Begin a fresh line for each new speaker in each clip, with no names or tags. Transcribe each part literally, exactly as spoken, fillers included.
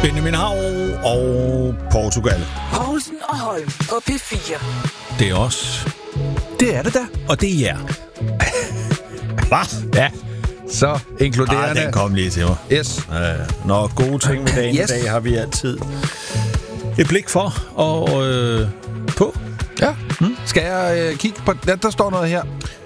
Benjamin Hav og Portugal.
Poulsen og Holm på P fire.
Det er os.
Det er det da.
Og det er jer. Hvad?
Ja. Så inkluderende.
Ah, den kom lige til mig.
Yes.
Uh, Nå, gode ting med dagen yes. i dag har vi altid et blik for og øh, på.
Ja. Hmm? Skal jeg øh, kigge på... Ja, der står noget her.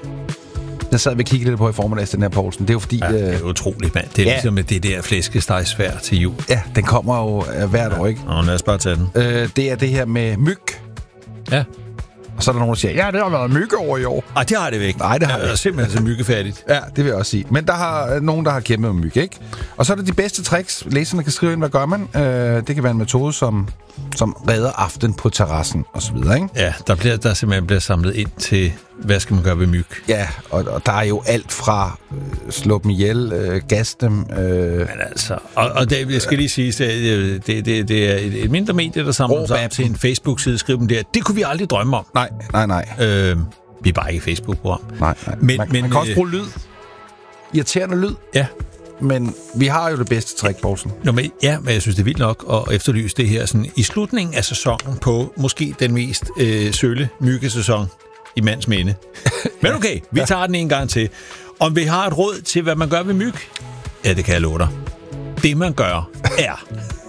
Jeg sad ved at kigge lidt på i formiddags, den her Poulsen. Det er jo fordi...
Ja, det er utroligt, mand. Det er ja. ligesom med det der flæskestegsvær til jul.
Ja, den kommer jo øh, hvert år, ikke?
Nå, lad os bare tage den.
Øh, det er det her med myg.
Ja.
Og så er der nogen, der siger, ja, det har været mygge over i år.
Ej, det har det ikke.
Nej, det har
det
det
er simpelthen så myggefærdigt.
Ja, det vil jeg også sige. Men der har nogen, der har kæmpet med myg, ikke? Og så er der de bedste tricks. Læserne kan skrive ind, hvad gør man? Øh, det kan være en metode, som, som redder aften på terrassen, og så videre, ikke?
Ja, der, bliver, der simpelthen bliver samlet ind til, hvad skal man gøre ved myg?
Ja, og, og der er jo alt fra øh, slå dem ihjel, øh, gas dem. Øh,
Men altså, og, og det, jeg skal lige sige, det, det, det, det er et, et mindre medie, der samler sig op til en Facebook-side, skriver dem der. Det kunne vi aldrig drømme om.
Nej, nej, nej.
Øh, vi er bare ikke Facebook-program.
Nej, nej.
Men,
man,
men,
man kan også bruge lyd. Irriterende lyd.
Ja.
Men vi har jo det bedste trick, Poulsen.
Nå, men, ja, men jeg synes, det er vildt nok at efterlyse det her sådan, i slutningen af sæsonen på måske den mest øh, sølle myggesæson i mands minde. Men okay, vi tager den en gang til. Om vi har et råd til, hvad man gør ved myg? Ja, det kan jeg love dig. Det, man gør, er,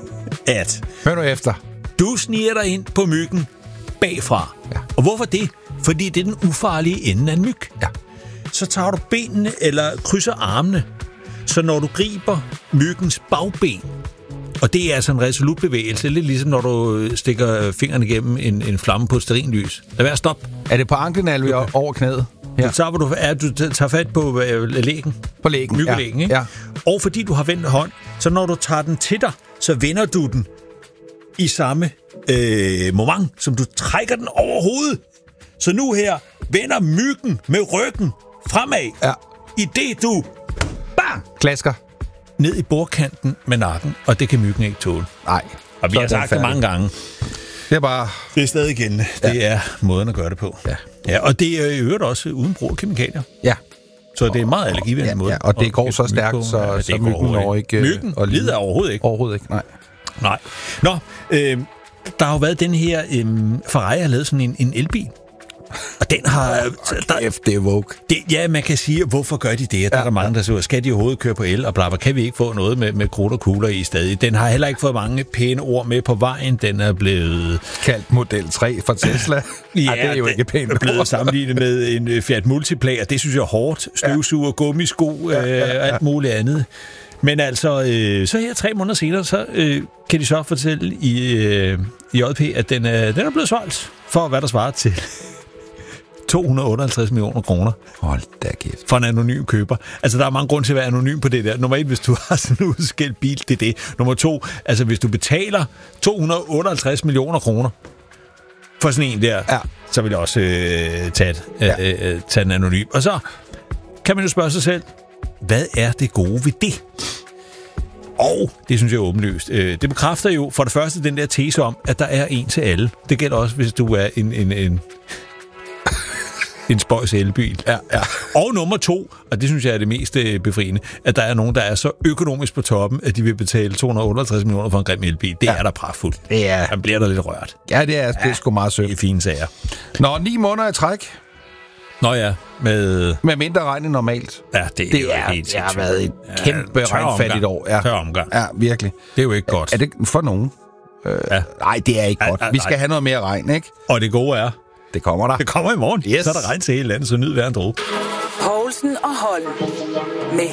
at
hør nu efter.
Du sniger dig ind på myggen bagfra. Ja. Og hvorfor det? Fordi det er den ufarlige ende af en myg.
Ja.
Så tager du benene eller krydser armene, så når du griber myggens bagben, og det er altså en resolut bevægelse, lidt ligesom når du stikker fingrene igennem en, en flamme på et stearinlys. Lad være, stop.
Er det på anklen, eller vi er over knæet?
Ja. Du, tager, du, er, du tager fat på øh, lægen.
På lægen,
myggelægen,
ja.
Ikke?
Ja.
Og fordi du har vendt hånd, så når du tager den til dig, så vender du den i samme øh, moment, som du trækker den over hovedet. Så nu her vender myggen med ryggen fremad,
ja.
I det du bang,
klasker
ned i bordkanten med nakken, og det kan myggen ikke tåle.
Nej.
Og vi har sagt det mange gange.
Det er bare...
Det er stadig gældende. Ja. Det er måden at gøre det på.
Ja.
Ja, og det er i øvrigt også uden brug af kemikalier.
Ja.
Så det er meget allergivenlig
ja,
måde.
Ja, og det går så stærkt, så, ja, så myggen når ikke...
Myggen og lider overhovedet ikke.
Overhovedet ikke, nej.
Nej. Nå, øh, der har jo været den her... Øh, Ferrari har lavet sådan en, en elbil. Og den har...
Der, kæft, det er woke.
Det, ja, man kan sige, hvorfor gør de det? Der ja, er der mange, der siger, skal de overhovedet køre på el? Og blabber, kan vi ikke få noget med, med krudt og kugler i stadig? Den har heller ikke fået mange pæne ord med på vejen. Den er blevet...
kaldt Model tre fra Tesla.
Ja,
Ej, det er jo ikke pænt.
Den er blevet sammenlignet med en Fiat Multipla, og det synes jeg er hårdt. Støvsuger, ja. Gummisko ja, ja, ja. og alt muligt andet. Men altså, øh, så her tre måneder senere, så øh, kan de så fortælle i, øh, i J P, at den er, den er blevet solgt for, hvad der svarer til to hundrede og otteoghalvtreds millioner kroner.
Hold da kæft.
For en anonym køber. Altså, der er mange grunde til at være anonym på det der. Nummer et, hvis du har sådan en udskilt bil, det er det. Nummer to, altså hvis du betaler to hundrede og otteoghalvtreds millioner kroner for sådan en der, ja. så vil jeg også øh, tage, øh, ja. øh, tage den anonym. Og så kan man jo spørge sig selv, hvad er det gode ved det? Og det synes jeg er åbenlyst. Det bekræfter jo for det første den der tese om, at der er en til alle. Det gælder også, hvis du er en... en, en en spøjs elbil.
Ja, ja.
Og nummer to, og det synes jeg er det mest befriende, at der er nogen, der er så økonomisk på toppen, at de vil betale to hundrede og otteoghalvtreds millioner for en grim elbil. Det ja. er der pragtfuldt.
Det er...
Man bliver der lidt rørt.
Ja, det er, ja, det er sgu meget sødt.
Det er fine sager.
Nå, ni måneder i træk.
Nå ja, med...
Med mindre regn end normalt.
Ja, det,
det
er,
er
helt
det har været et kæmpe ja, regnfattigt år. Ja.
Tør omgang.
Ja, virkelig.
Det er jo ikke godt.
Er, er det for nogen? Øh, ja. Nej, det er ikke ja, godt. Vi skal have noget mere regn, ikke?
Og det gode er...
Det kommer der.
Det kommer i morgen.
Yes.
Så er der regn til hele landet, så nyd hver en dråbe.
Poulsen og Holm med